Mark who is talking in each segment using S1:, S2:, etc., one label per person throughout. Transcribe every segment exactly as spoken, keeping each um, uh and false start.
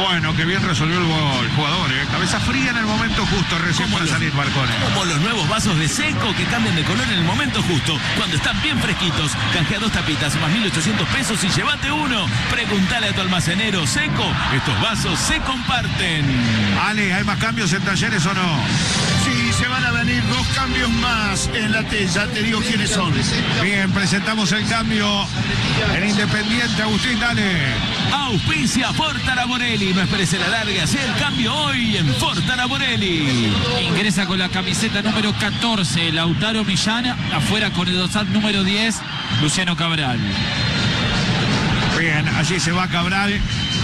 S1: Bueno, que bien resolvió el, gol, el jugador, ¿eh? Cabeza fría en el momento justo, recién para
S2: los,
S1: salir Marcone.
S2: Como los nuevos vasos de Seco que cambian de color en el momento justo, cuando están bien fresquitos. Canjea dos tapitas más mil ochocientos pesos y llévate uno. Preguntale a tu almacenero Seco, estos vasos se comparten.
S1: Ale, ¿hay más cambios en Talleres o no?
S3: Sí, se van a venir dos cambios más en la T, ya te digo quiénes son.
S1: Bien, presentamos el cambio en Independiente. Agustín, dale.
S2: Auspicia Fortara Morelli. No esperes la larga, hacé el cambio hoy en Fortara Morelli.
S4: Ingresa con la camiseta número catorce, Lautaro Millán. Afuera con el dorsal número diez, Luciano Cabral.
S1: Bien, allí se va Cabral,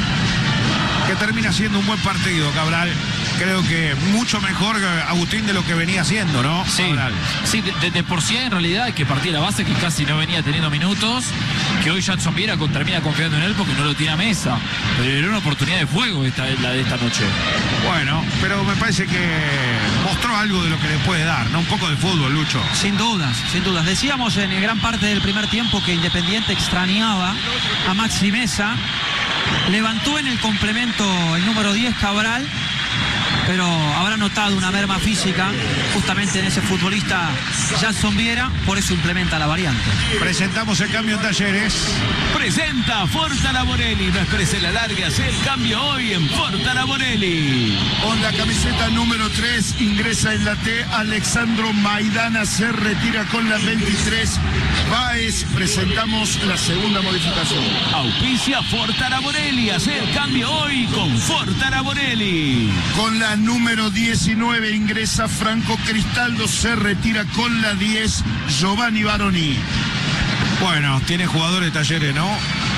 S1: que termina siendo un buen partido, Cabral. Creo que mucho mejor, Agustín, de lo que venía haciendo, ¿no?
S4: Sí,
S1: Cabral.
S4: sí de, de, de por sí en realidad que partía la base, que casi no venía teniendo minutos, que hoy Jadson Viera con, termina confiando en él porque no lo tiene a mesa. Pero era una oportunidad de fuego esta, la de esta noche.
S1: Bueno, pero me parece que mostró algo de lo que le puede dar, ¿no? Un poco de fútbol, Lucho.
S5: Sin dudas, sin dudas. Decíamos en gran parte del primer tiempo que Independiente extrañaba a Maxi Mesa. Levantó en el complemento el número diez, Cabral, pero habrá notado una merma física justamente en ese futbolista Jadson Viera, por eso implementa la variante.
S1: Presentamos el cambio en Talleres.
S2: Presenta Fortara Morelli. No esperes la larga, hacé el cambio hoy en Fortara Morelli.
S3: Con la camiseta número tres ingresa en la T Alexandro Maidana, se retira con la veintitrés. Báez, presentamos la segunda modificación.
S2: Auspicia Fortara Morelli. Hacé el cambio hoy con Fortara Morelli.
S3: Con la número diecinueve ingresa Franco Cristaldo, se retira con la diez Giovanni Baroni.
S1: Bueno, tiene jugadores de Talleres, ¿no?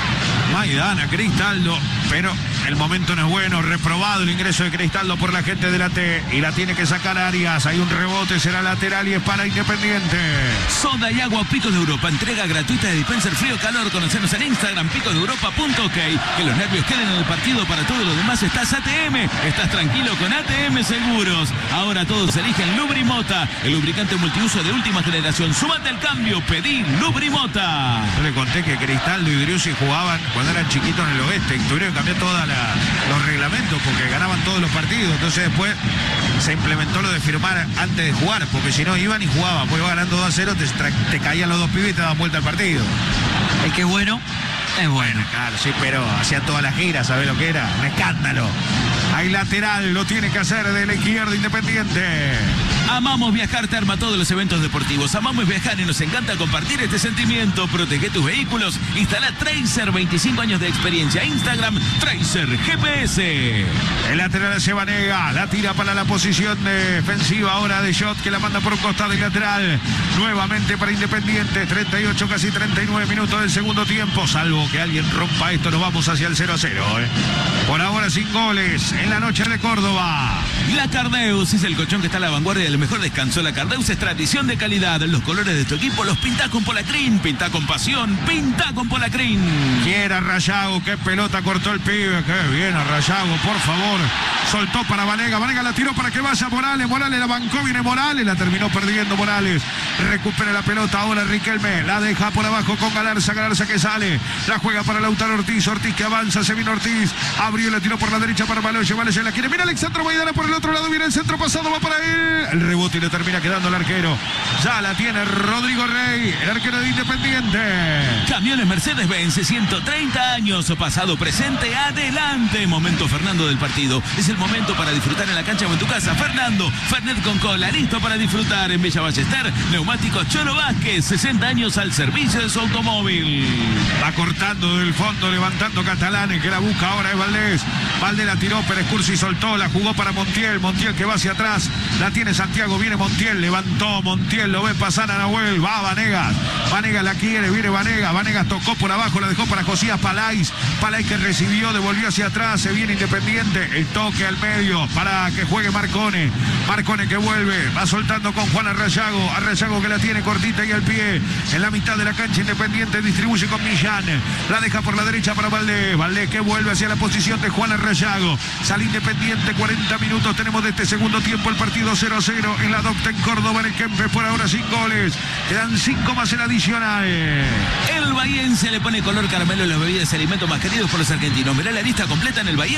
S1: Maidana, Cristaldo, pero el momento no es bueno. Reprobado el ingreso de Cristaldo por la gente de la T y la tiene que sacar Arias. Hay un rebote, será lateral y es para Independiente.
S2: Soda y agua Picos de Europa, entrega gratuita de dispenser frío-calor. Conocernos en Instagram, picos de europa punto ok. Que los nervios queden en el partido, para todo lo demás estás A T M. Estás tranquilo con A T M Seguros. Ahora todos eligen Lubrimota, el lubricante multiuso de última generación. Súmate al cambio, pedí Lubrimota.
S1: Yo le conté que Cristaldo y Driussi jugaban cuando eran chiquitos en el oeste y tuvieron que cambiar todos los reglamentos porque ganaban todos los partidos. Entonces después se implementó lo de firmar antes de jugar, porque si no iban y jugaban, pues iba ganando dos a cero, te, te caían los dos pibes y te daban vuelta al partido.
S5: El que es bueno, es bueno.
S1: Claro, sí, pero hacían todas las giras, ¿sabés lo que era? Un escándalo. Hay lateral, lo tiene que hacer de la izquierda Independiente.
S2: Amamos viajar, te arma todos los eventos deportivos. Amamos viajar y nos encanta compartir este sentimiento. Protege tus vehículos. Instala Tracer, veinticinco años de experiencia. Instagram, Tracer G P S.
S1: El lateral se Vanega, la tira para la posición defensiva ahora de Shot, que la manda por un costado y lateral. Nuevamente para Independiente, treinta y ocho, casi treinta y nueve minutos del segundo tiempo. Salvo que alguien rompa esto, nos vamos hacia el cero a cero. ¿eh? Por ahora sin goles en la noche de Córdoba.
S2: La Cardeus es el colchón que está a la vanguardia del mejor descanso. La Cardeus es tradición de calidad. Los colores de tu equipo los pintá con Polacrín. Pintá con pasión. Pintá con Polacrín.
S1: Quiera Rayago, qué pelota cortó el pibe. Qué bien a Rayago, por favor. Soltó para Vanega. Vanega la tiró para que vaya Morales. Morales la bancó, viene Morales. La terminó perdiendo Morales. Recupera la pelota ahora Riquelme. La deja por abajo con Galarza. Galarza que sale. La juega para Lautaro Ortiz. Ortiz que avanza. Se vino Ortiz. Abrió y la tiró por la derecha para Baloye. Baloye la quiere. Mira Alexandro Maidana por el otro lado. Viene el centro pasado. Va para él. El rebote y le termina quedando el arquero. Ya la tiene Rodrigo Rey, el arquero de Independiente.
S2: Camiones Mercedes-Benz, ciento treinta años, pasado, presente, adelante. Momento Fernando del partido. Es el momento para disfrutar en la cancha o en tu casa. Fernando, Fernet con cola, listo para disfrutar en Villa Ballester. Neumáticos Cholo Vázquez, sesenta años al servicio de su automóvil.
S1: Va cortando del fondo, levantando Catalane, que la busca ahora es Valdés. Valdés la tiró, Pérez Cursi soltó, la jugó para Montiel. Montiel que va hacia atrás, la tiene Santiago, viene Montiel, levantó Montiel, lo ve pasar a Nahuel, va Vanegas. Vanegas la quiere, viene Vanegas. Vanegas tocó por abajo, la dejó para Josías Palais. Palais que recibió, devolvió hacia atrás, se viene Independiente. El toque al medio para que juegue Marcone. Marcone que vuelve, va soltando con Juan Arrayago. Arrayago que la tiene cortita y al pie. En la mitad de la cancha Independiente distribuye con Millán. La deja por la derecha para Valdés. Valdés que vuelve hacia la posición de Juan Arrayago. Sale Independiente, cuarenta minutos tenemos de este segundo tiempo. El partido cero a cero en la Docta en Córdoba, en el Kempes, por ahora sin goles. Quedan cinco más en adicional.
S2: El bahiense le pone color caramelo a las bebidas y alimentos más queridos por los argentinos. Mirá la lista completa en el Bahía.